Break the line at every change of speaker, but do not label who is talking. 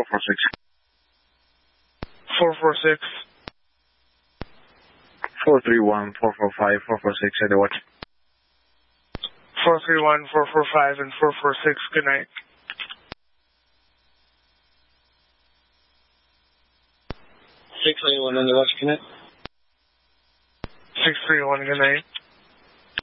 446.
446.
431, 445, 446, and what?
431, 445, and 446. Good night.
631 on the watch, good night.
631, good night.